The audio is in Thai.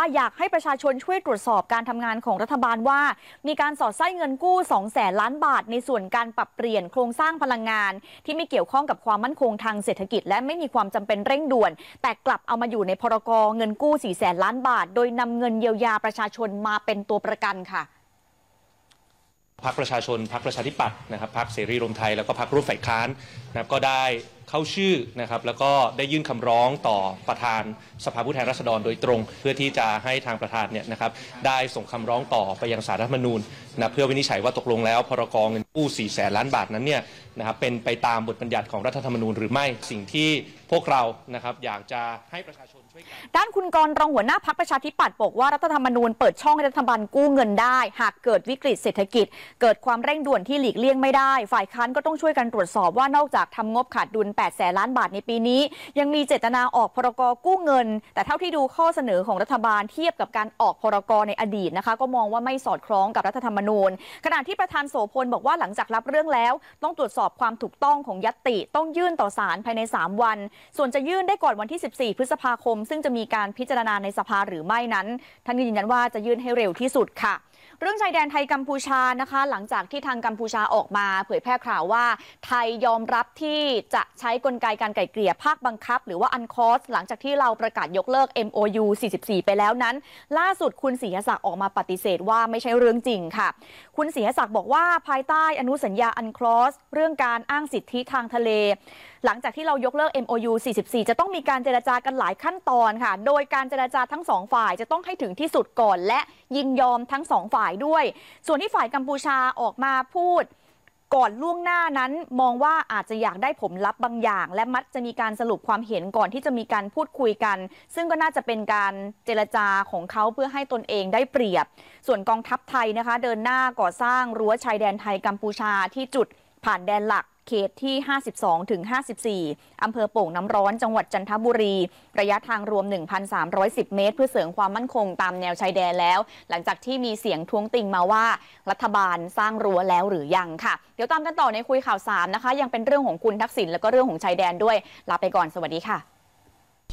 อยากให้ประชาชนช่วยตรวจสอบการทำงานของรัฐบาลว่ามีการสอดไส้เงินกู้200,000 ล้านบาทในส่วนการปรับเปลี่ยนโครงสร้างพลังงานที่ไม่เกี่ยวข้องกับความมั่นคงทางเศรษฐกิจและไม่มีความจำเป็นเร่งด่วนแต่กลับเอามาอยู่ในพรก.เงินกู้400,000 ล้านบาทโดยนำเงินเยียวยาประชาชนมาเป็นตัวประกันค่ะพรรคประชาชนพรรคประชาธิปัตย์นะครับพรรคเสรีรวมไทยแล้วก็พรรคร่วมฝ่ายค้านนะครับก็ได้เข้าชื่อนะครับแล้วก็ได้ยื่นคำร้องต่อประธานสภาผู้แทนราษฎรโดยตรงเพื่อที่จะให้ทางประธานเนี่ยนะครับได้ส่งคำร้องต่อไปยังศาลรัฐธรรมนูญนะเพื่อวินิจฉัยว่าตกลงแล้วพรก.เงินกู้400,000 ล้านบาทนั้นเนี่ยนะครับเป็นไปตามบทบัญญัติของรัฐธรรมนูญหรือไม่สิ่งที่พวกเรานะครับอยากจะให้ประชาชนช่วยกันด้านคุณกรณ์รองหัวหน้าพรรคประชาธิปัตย์บอกว่ารัฐธรรมนูญเปิดช่องให้รัฐบาลกู้เงินได้หากเกิดวิกฤตเศรษฐกิจเกิดความเร่งด่วนที่หลีกเลี่ยงไม่ได้ฝ่ายค้านก็ต้องช่วยกันตรวจสอบว่านอกจากทำงบขาดดุล800,000 ล้านบาทในปีนี้ยังมีเจตนาออกพรก.กู้เงินแต่เท่าที่ดูข้อเสนอของรัฐบาลเทียบกับการออกพรก.ในอดีตนะคะก็มองว่าไม่สอดคล้องกับรัฐธรรมนูญขณะที่ประธานโสพลบอกว่าหลังจากรับเรื่องแล้วต้องตรวจสอบความถูกต้องของญัตติต้องยื่นต่อศาลภายใน3 วันส่วนจะยื่นได้ก่อนวันที่14 พฤษภาคมซึ่งจะมีการพิจารณาในสภาหรือไม่นั้นท่านยืนยันว่าจะยื่นให้เร็วที่สุดค่ะเรื่องชายแดนไทยกัมพูชานะคะหลังจากที่ทางกัมพูชาออกมาเผยแพร่ข่าวว่าไทยยอมรับที่จะใช้กลไกการไกล่เกลี่ยภาคบังคับหรือว่าอันคอสหลังจากที่เราประกาศยกเลิก MOU 44 ไปแล้วนั้นล่าสุดคุณศรีศักดิ์ออกมาปฏิเสธว่าไม่ใช่เรื่องจริงค่ะคุณศรีศักดิ์บอกว่าภายใต้อนุสัญญาอันคอสเรื่องการอ้างสิทธิทางทะเลหลังจากที่เรายกเลิก MOU 44 จะต้องมีการเจรจากันหลายขั้นตอนค่ะโดยการเจรจาทั้ง2 ฝ่ายจะต้องให้ถึงที่สุดก่อนและยินยอมทั้ง2 ฝ่ายด้วยส่วนที่ฝ่ายกัมพูชาออกมาพูดก่อนล่วงหน้านั้นมองว่าอาจจะอยากได้ผลลัพธ์บางอย่างและมักจะมีการสรุปความเห็นก่อนที่จะมีการพูดคุยกันซึ่งก็น่าจะเป็นการเจรจาของเขาเพื่อให้ตนเองได้เปรียบส่วนกองทัพไทยนะคะเดินหน้าก่อสร้างรั้วชายแดนไทยกัมพูชาที่จุดผ่านแดนหลักเขตที่ 52 ถึง 54 อำเภอโป่งน้ำร้อนจังหวัดจันทบุรีระยะทางรวม 1,310 เมตรเพื่อเสริมความมั่นคงตามแนวชายแดนแล้วหลังจากที่มีเสียงท้วงติงมาว่ารัฐบาลสร้างรั้วแล้วหรือยังค่ะเดี๋ยวตามกันต่อในคุยข่าว3นะคะยังเป็นเรื่องของคุณทักษิณแล้วก็เรื่องของชายแดนด้วยลาไปก่อนสวัสดีค่ะ